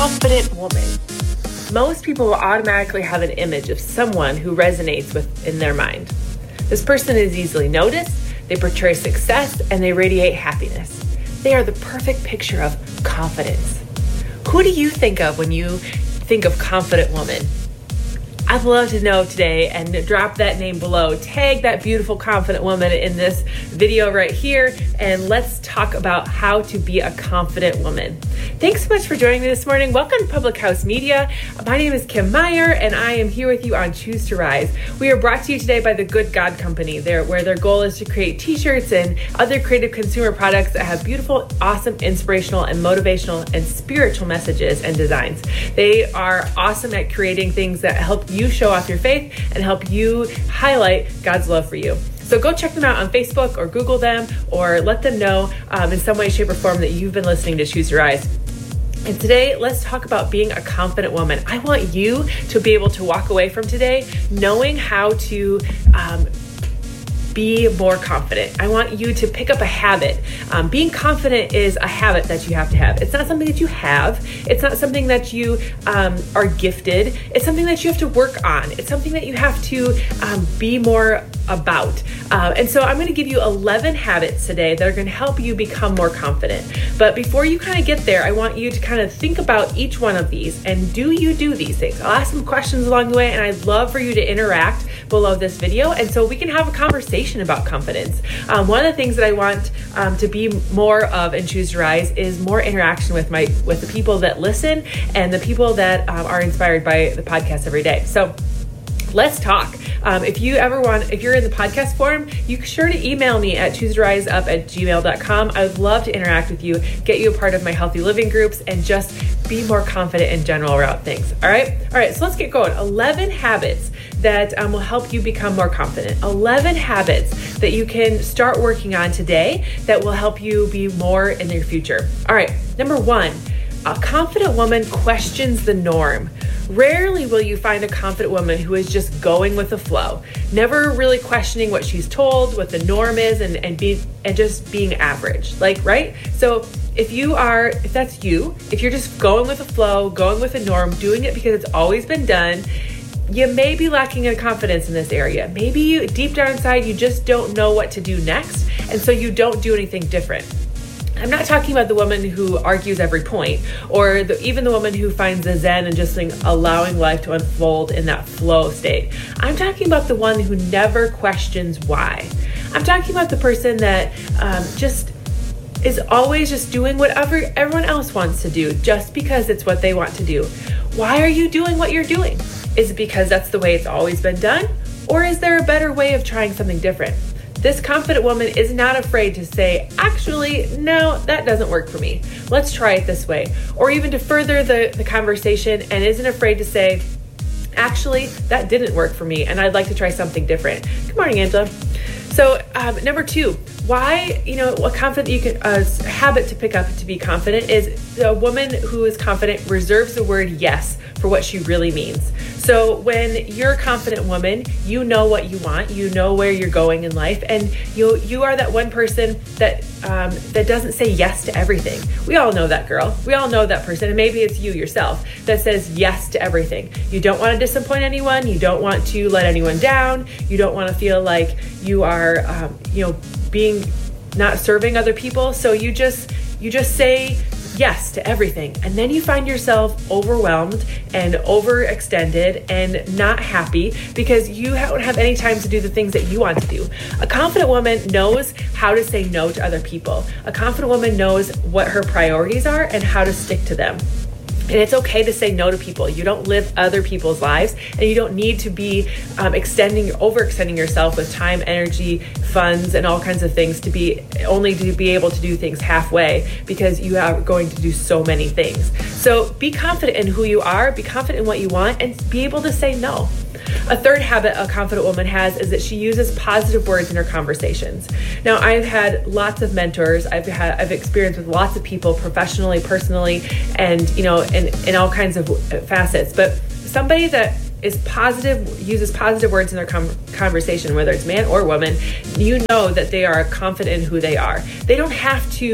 confident woman. Most people will automatically have an image of someone who resonates with in their mind. This person is easily noticed, they portray success, and they radiate happiness. They are the perfect picture of confidence. Who do you think of when you think of confident woman? I'd love to know today, and drop that name below. Tag that beautiful, confident woman in this video right here, and let's talk about how to be a confident woman. Thanks so much for joining me this morning. Welcome to Public House Media. My name is Kim Meyer, and I am here with you on Choose to Rise. We are brought to you today by the Good God Company, where their goal is to create t-shirts and other creative consumer products that have beautiful, awesome, inspirational, and motivational and spiritual messages and designs. They are awesome at creating things that help you show off your faith and help you highlight God's love for you. So go check them out on Facebook or Google them, or let them know in some way, shape, or form that you've been listening to Choose to Rise. And today, let's talk about being a confident woman. I want you to be able to walk away from today knowing how to be more confident. I want you to pick up a habit. Being confident is a habit that you have to have. It's not something that you have. It's not something that you are gifted. It's something that you have to work on. It's something that you have to be more about. And so I'm going to give you 11 habits today that are going to help you become more confident. But before you kind of get there, I want you to kind of think about each one of these, and do you do these things? I'll ask some questions along the way, and I'd love for you to interact below this video, and so we can have a conversation about confidence. One of the things that I want to be more of in Choose to Rise is more interaction with the people that listen and the people that are inspired by the podcast every day. So let's talk. If you're in the podcast form, you be sure to email me at chooseriseup@gmail.com. I would love to interact with you, get you a part of my healthy living groups, and just be more confident in general around things. All right, so let's get going. 11 habits that will help you become more confident. 11 habits that you can start working on today that will help you be more in your future. All right, number 1, a confident woman questions the norm. Rarely will you find a confident woman who is just going with the flow, never really questioning what she's told, what the norm is, and just being average. Right? So if that's you, if you're just going with the flow, going with the norm, doing it because it's always been done, you may be lacking in confidence in this area. Maybe you, deep down inside, you just don't know what to do next, and so you don't do anything different. I'm not talking about the woman who argues every point, or even the woman who finds the zen and just allowing life to unfold in that flow state. I'm talking about the one who never questions why. I'm talking about the person that just is always just doing whatever everyone else wants to do just because it's what they want to do. Why are you doing what you're doing? Is it because that's the way it's always been done? Or is there a better way of trying something different? This confident woman is not afraid to say, actually, no, that doesn't work for me. Let's try it this way. Or even to further the conversation, and isn't afraid to say, actually, that didn't work for me, and I'd like to try something different. Good morning, Angela. So number 2, why, a habit to pick up to be confident is a woman who is confident reserves the word yes for what she really means. So when you're a confident woman, you know what you want, you know where you're going in life, and you are that one person that doesn't say yes to everything. We all know that girl. We all know that person, and maybe it's you yourself that says yes to everything. You don't want to disappoint anyone. You don't want to let anyone down. You don't want to feel like you are, being not serving other people. So you just say yes to everything. And then you find yourself overwhelmed and overextended and not happy because you don't have any time to do the things that you want to do. A confident woman knows how to say no to other people. A confident woman knows what her priorities are and how to stick to them. And it's okay to say no to people. You don't live other people's lives, and you don't need to be overextending yourself with time, energy, funds, and all kinds of things to be able to do things halfway because you are going to do so many things. So be confident in who you are, be confident in what you want, and be able to say no. A third habit a confident woman has is that she uses positive words in her conversations. Now, I've had lots of mentors. I've experienced with lots of people professionally, personally, and in all kinds of facets. But somebody that is positive, uses positive words in their conversation, whether it's man or woman, you know that they are confident in who they are. They don't have to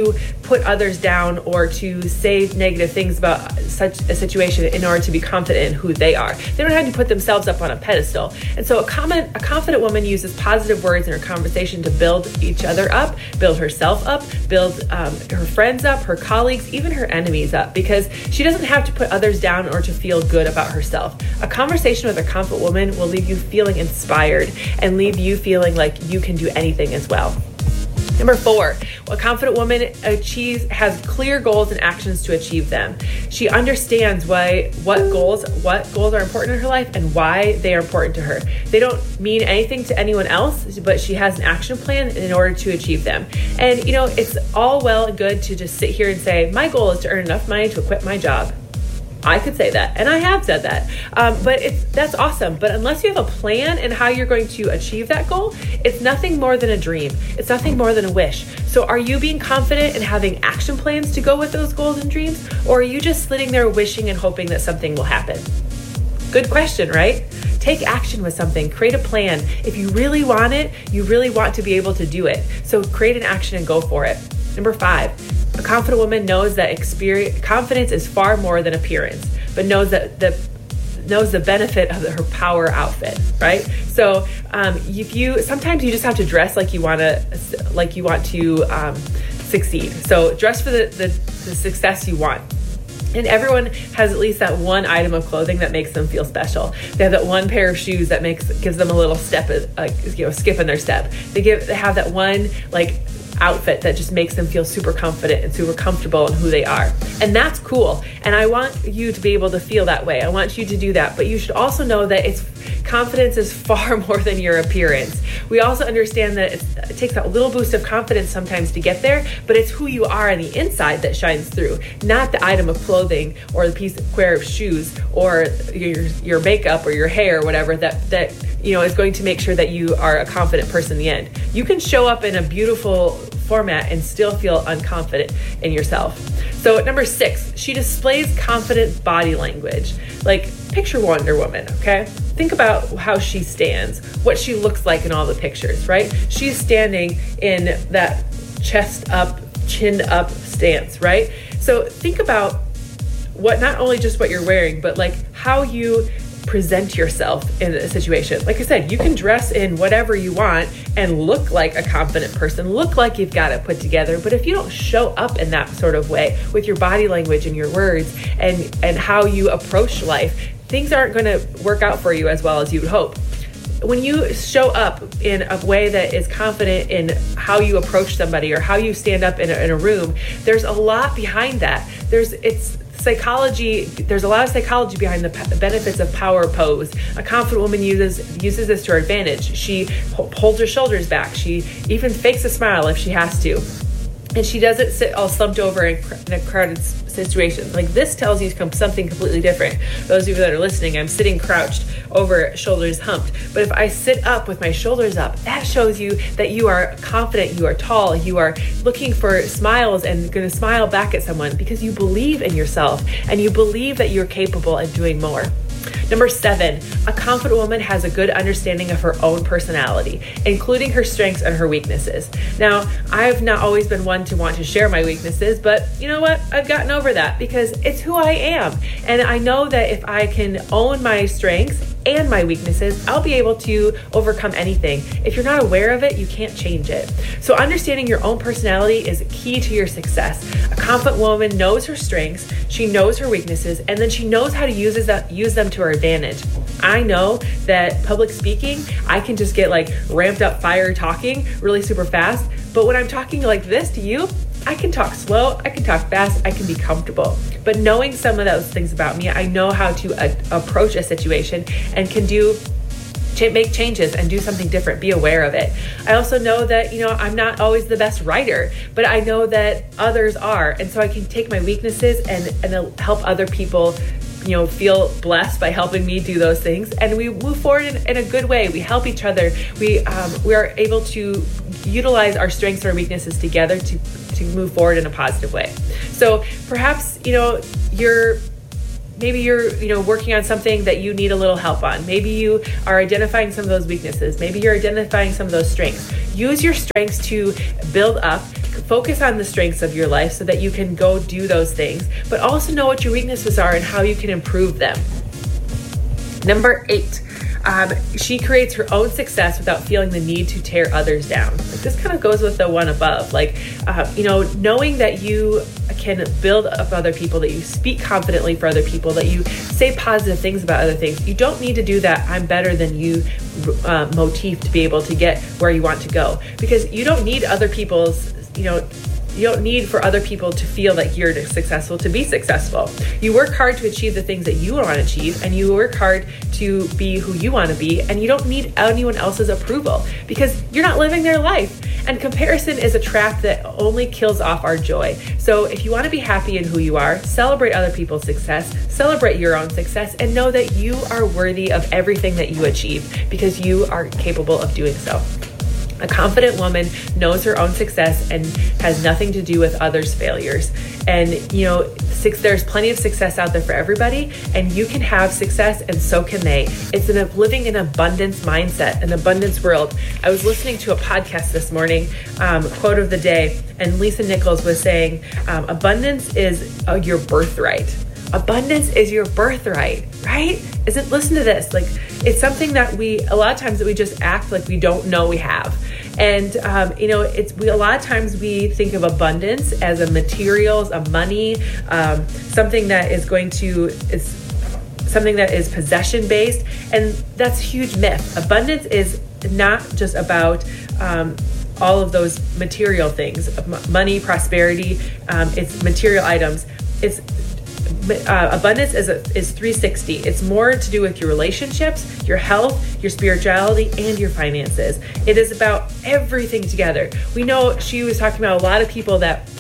put others down or to say negative things about such a situation in order to be confident in who they are. They don't have to put themselves up on a pedestal. And so a confident woman uses positive words in her conversation to build each other up, build herself up, build her friends up, her colleagues, even her enemies up, because she doesn't have to put others down or to feel good about herself. A conversation with a confident woman will leave you feeling inspired and leave you feeling like you can do anything as well. Number 4, a confident woman has clear goals and actions to achieve them. She understands what goals are important in her life and why they are important to her. They don't mean anything to anyone else, but she has an action plan in order to achieve them. And it's all well and good to just sit here and say, my goal is to earn enough money to quit my job. I could say that, and I have said that, but that's awesome. But unless you have a plan and how you're going to achieve that goal, it's nothing more than a dream. It's nothing more than a wish. So are you being confident and having action plans to go with those goals and dreams, or are you just sitting there wishing and hoping that something will happen? Good question, right? Take action with something. Create a plan. If you really want it, you really want to be able to do it. So create an action and go for it. Number 5, a confident woman knows that confidence is far more than appearance, but knows the benefit of her power outfit, right? So sometimes you just have to dress like you want to succeed. So dress for the success you want. And everyone has at least that one item of clothing that makes them feel special. They have that one pair of shoes that gives them a little skip in their step. They have that one outfit that just makes them feel super confident and super comfortable in who they are. And that's cool. And I want you to be able to feel that way. I want you to do that. But you should also know that confidence is far more than your appearance. We also understand that it takes a little boost of confidence sometimes to get there, but it's who you are on the inside that shines through, not the item of clothing or the pair of shoes or your makeup or your hair or whatever that is going to make sure that you are a confident person in the end. You can show up in a beautiful format and still feel unconfident in yourself. So number 6, she displays confident body language. Picture Wonder Woman, okay? Think about how she stands, what she looks like in all the pictures, right? She's standing in that chest up, chin up stance, right? So think about not only just what you're wearing, but how you present yourself in a situation. Like I said, you can dress in whatever you want and look like a confident person, look like you've got it put together. But if you don't show up in that sort of way with your body language and your words and how you approach life, things aren't going to work out for you as well as you would hope. When you show up in a way that is confident in how you approach somebody or how you stand up in a room, there's a lot behind that. Psychology, there's a lot of psychology behind the benefits of power pose. A confident woman uses this to her advantage. She holds her shoulders back. She even fakes a smile if she has to. And she doesn't sit all slumped over in a crowded situation. This tells you something completely different. Those of you that are listening, I'm sitting crouched over, shoulders humped. But if I sit up with my shoulders up, that shows you that you are confident, you are tall, you are looking for smiles and going to smile back at someone because you believe in yourself and you believe that you're capable of doing more. Number 7, a confident woman has a good understanding of her own personality, including her strengths and her weaknesses. Now, I've not always been one to want to share my weaknesses, but you know what? I've gotten over that because it's who I am. And I know that if I can own my strengths and my weaknesses, I'll be able to overcome anything. If you're not aware of it, you can't change it. So understanding your own personality is key to your success. A confident woman knows her strengths, she knows her weaknesses, and then she knows how to use them to her advantage. I know that public speaking, I can just get ramped up fire talking really super fast. But when I'm talking like this to you, I can talk slow, I can talk fast, I can be comfortable. But knowing some of those things about me, I know how to approach a situation and can make changes and do something different, be aware of it. I also know that, I'm not always the best writer, but I know that others are. And so I can take my weaknesses and help other people feel blessed by helping me do those things. And we move forward in a good way. We help each other. We are able to utilize our strengths and our weaknesses together to move forward in a positive way. So perhaps, you're working on something that you need a little help on. Maybe you are identifying some of those weaknesses. Maybe you're identifying some of those strengths. Use your strengths to build up, focus on the strengths of your life so that you can go do those things, but also know what your weaknesses are and how you can improve them. Number 8, she creates her own success without feeling the need to tear others down. Like, this kind of goes with the one above. Knowing that you can build up other people, that you speak confidently for other people, that you say positive things about other things. You don't need to do that "I'm better than you" motif to be able to get where you want to go, because you don't need other people's, you don't need for other people to feel that you're successful to be successful. You work hard to achieve the things that you want to achieve, and you work hard to be who you want to be, and you don't need anyone else's approval because you're not living their life. And comparison is a trap that only kills off our joy. So if you want to be happy in who you are, celebrate other people's success, celebrate your own success, and know that you are worthy of everything that you achieve because you are capable of doing so. A confident woman knows her own success and has nothing to do with others' failures. And, there's plenty of success out there for everybody, and you can have success and so can they. It's living in abundance mindset, an abundance world. I was listening to a podcast this morning, quote of the day, and Lisa Nichols was saying, abundance is your birthright. Abundance is your birthright, right? Listen to this. It's something that a lot of times that we just act like we don't know we have. And, a lot of times we think of abundance as a materials, a money, something that is something that is possession based. And that's a huge myth. Abundance is not just about, all of those material things, money, prosperity, it's material items. Abundance is 360. It's more to do with your relationships, your health, your spirituality, and your finances. It is about everything together. We know she was talking about a lot of people that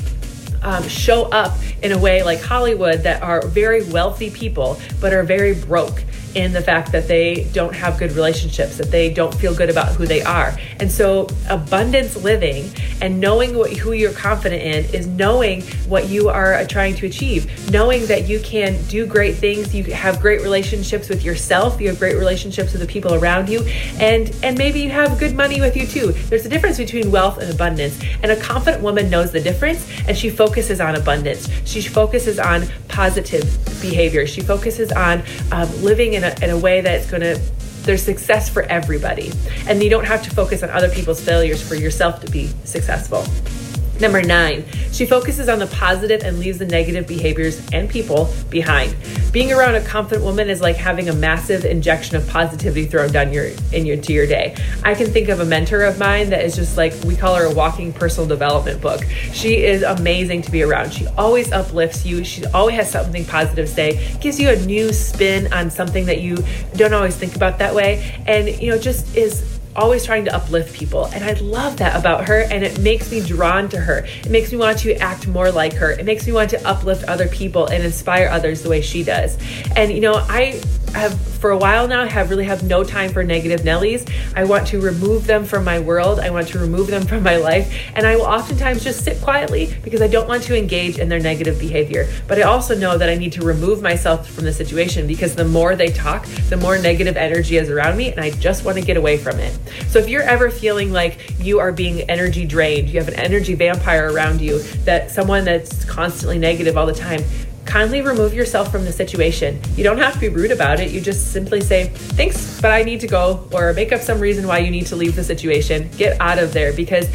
show up in a way like Hollywood that are very wealthy people, but are very broke in the fact that they don't have good relationships, that they don't feel good about who they are. And so abundance living and knowing who you're confident in is knowing what you are trying to achieve, knowing that you can do great things, you have great relationships with yourself, you have great relationships with the people around you, and maybe you have good money with you too. There's a difference between wealth and abundance, and a confident woman knows the difference, and she focuses on abundance. She focuses on positive behavior. She focuses on living in a way that's there's success for everybody. And you don't have to focus on other people's failures for yourself to be successful. Number 9, she focuses on the positive and leaves the negative behaviors and people behind. Being around a confident woman is like having a massive injection of positivity thrown down into your day. I can think of a mentor of mine that is just we call her a walking personal development book. She is amazing to be around. She always uplifts you. She always has something positive to say, gives you a new spin on something that you don't always think about that way. And, just is always trying to uplift people. And I love that about her, and it makes me drawn to her. It makes me want to act more like her. It makes me want to uplift other people and inspire others the way she does. And I have for a while now have no time for negative Nellies. I want to remove them from my world. I want to remove them from my life. And I will oftentimes just sit quietly because I don't want to engage in their negative behavior. But I also know that I need to remove myself from the situation because the more they talk, the more negative energy is around me, and I just want to get away from it. So if you're ever feeling like you are being energy drained, you have an energy vampire around you, that someone that's constantly negative all the time, kindly remove yourself from the situation. You don't have to be rude about it. You just simply say, thanks, but I need to go, or make up some reason why you need to leave the situation. Get out of there, because,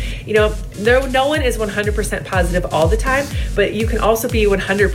no one is 100% positive all the time, but you can also be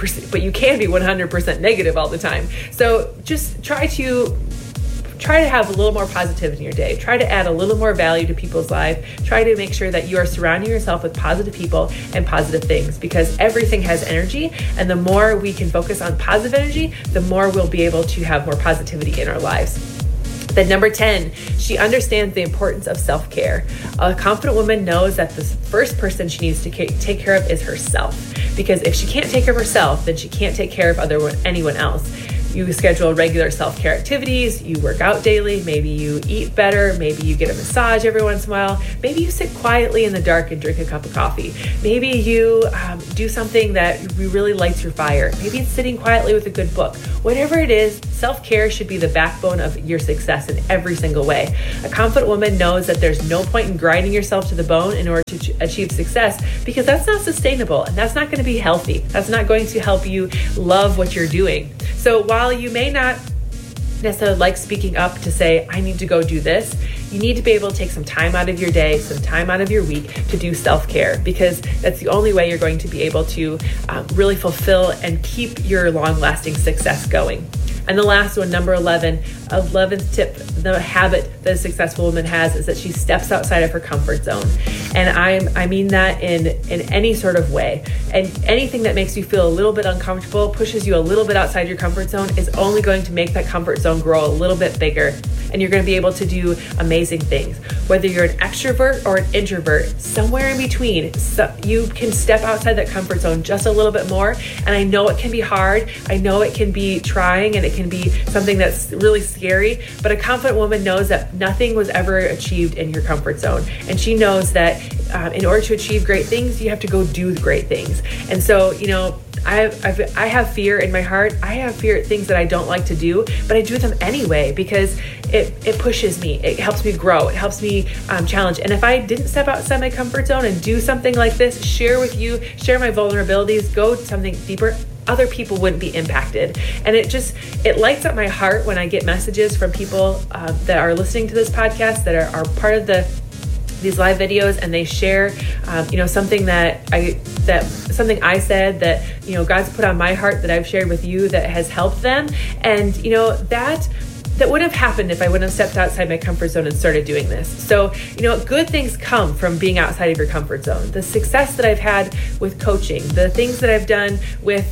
100% negative all the time. So just try to have a little more positivity in your day. Try to add a little more value to people's lives. Try to make sure that you are surrounding yourself with positive people and positive things, because everything has energy. And the more we can focus on positive energy, the more we'll be able to have more positivity in our lives. Then number 10, she understands the importance of self-care. A confident woman knows that the first person she needs to take care of is herself. Because if she can't take care of herself, then she can't take care of anyone else. you schedule regular self-care activities, you work out daily, maybe you eat better, maybe you get a massage every once in a while, maybe you sit quietly in the dark and drink a cup of coffee, maybe you do something that really lights your fire, maybe it's sitting quietly with a good book. Whatever it is, self-care should be the backbone of your success in every single way. A confident woman knows that there's no point in grinding yourself to the bone in order to achieve success, because that's not sustainable and that's not going to be healthy. That's not going to help you love what you're doing. So while you may not necessarily like speaking up to say, I need to go do this, you need to be able to take some time out of your day, some time out of your week to do self-care, because that's the only way you're going to be able to really fulfill and keep your long-lasting success going. And the last one, number 11th tip, the habit that a successful woman has is that she steps outside of her comfort zone. And I mean that in any sort of way. And anything that makes you feel a little bit uncomfortable, pushes you a little bit outside your comfort zone, is only going to make that comfort zone grow a little bit bigger. And you're going to be able to do amazing things. Whether you're an extrovert or an introvert, somewhere in between, so you can step outside that comfort zone just a little bit more. And I know it can be hard. I know it can be trying, and it can be something that's really scary. But a confident woman knows that nothing was ever achieved in your comfort zone. And she knows that in order to achieve great things, you have to go do great things. And so, I have fear in my heart. I have fear at things that I don't like to do, but I do them anyway because it pushes me. It helps me grow. It helps me challenge. And if I didn't step outside my comfort zone and do something like this, share with you, share my vulnerabilities, go something deeper, other people wouldn't be impacted. And it lights up my heart when I get messages from people that are listening to this podcast, that are part of these live videos, and they share, something something I said that, God's put on my heart that I've shared with you that has helped them. And, that wouldn't have happened if I wouldn't have stepped outside my comfort zone and started doing this. So, good things come from being outside of your comfort zone. The success that I've had with coaching, the things that I've done with,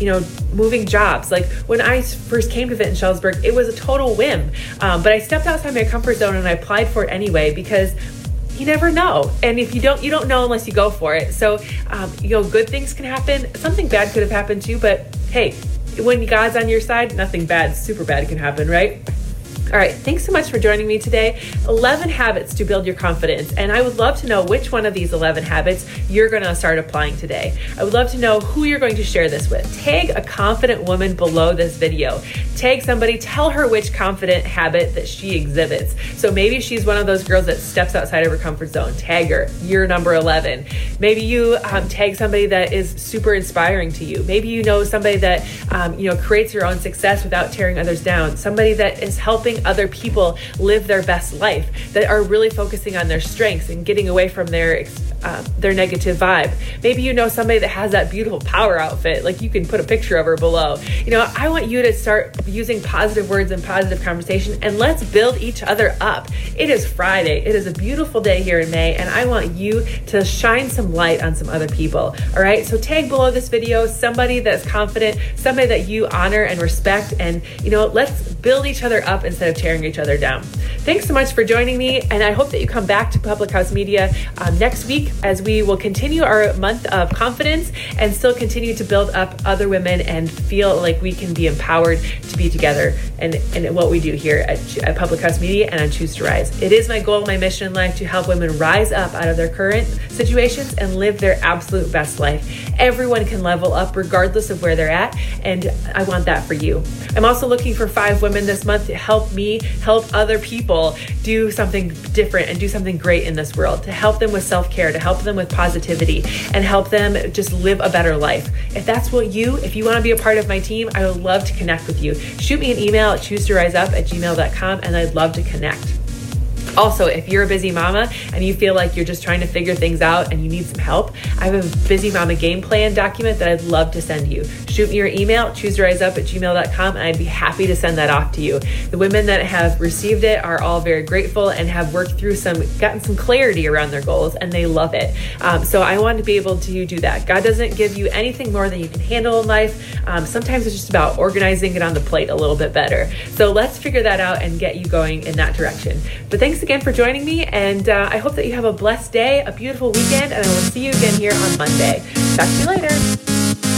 moving jobs. Like when I first came to Fit in Shellisburg, it was a total whim. But I stepped outside my comfort zone and I applied for it anyway, because you never know. And if you don't know unless you go for it. So, good things can happen. Something bad could have happened too, but hey, when God's on your side, nothing bad, super bad can happen, right? All right, thanks so much for joining me today. 11 habits to build your confidence. And I would love to know which one of these 11 habits you're going to start applying today. I would love to know who you're going to share this with. Tag a confident woman below this video. Tag somebody, tell her which confident habit that she exhibits. So maybe she's one of those girls that steps outside of her comfort zone. Tag her, you're number 11. Maybe you tag somebody that is super inspiring to you. Maybe you know somebody that creates your own success without tearing others down. Somebody that is helping other people live their best life, that are really focusing on their strengths and getting away from their negative vibe. Maybe you know somebody that has that beautiful power outfit, like you can put a picture of her below. I want you to start using positive words and positive conversation, and let's build each other up. It is Friday. It is a beautiful day here in May, and I want you to shine some light on some other people. All right, so tag below this video somebody that's confident, somebody that you honor and respect, and let's build each other up instead of tearing each other down. Thanks so much for joining me, and I hope that you come back to Public House Media next week, as we will continue our month of confidence and still continue to build up other women and feel like we can be empowered to be together and what we do here at Public House Media and on Choose to Rise. It is my goal, my mission in life, to help women rise up out of their current situations and live their absolute best life. Everyone can level up regardless of where they're at, and I want that for you. I'm also looking for 5 women this month to help me help other people do something different and do something great in this world, to help them with self-care, to help them with positivity, and help them just live a better life. If you want to be a part of my team, I would love to connect with you. Shoot me an email at choosetoriseup@gmail.com, and I'd love to connect. Also, if you're a busy mama and you feel like you're just trying to figure things out and you need some help, I have a Busy Mama Game Plan document that I'd love to send you. Shoot me your email, choosetoriseup@gmail.com, and I'd be happy to send that off to you. The women that have received it are all very grateful and have worked through gotten some clarity around their goals, and they love it. So I want to be able to do that. God doesn't give you anything more than you can handle in life. Sometimes it's just about organizing it on the plate a little bit better. So let's figure that out and get you going in that direction. But thanks again for joining me, and I hope that you have a blessed day, a beautiful weekend, and I will see you again here on Monday. Talk to you later.